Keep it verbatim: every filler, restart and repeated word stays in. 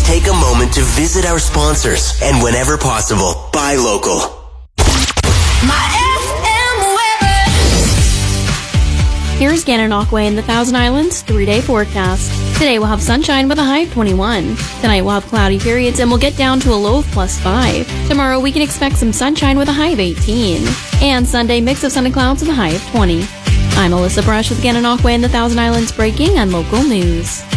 take a moment to visit our sponsors and whenever possible, buy local. My F M weather. Here's Gananoque in the Thousand Islands three-day forecast. Today we'll have sunshine with a high of twenty-one. Tonight we'll have cloudy periods and we'll get down to a low of plus five. Tomorrow we can expect some sunshine with a high of eighteen. And Sunday, mix of sun and clouds with a high of twenty. I'm Alyssa Brush with Gananoque in the Thousand Islands breaking and local news.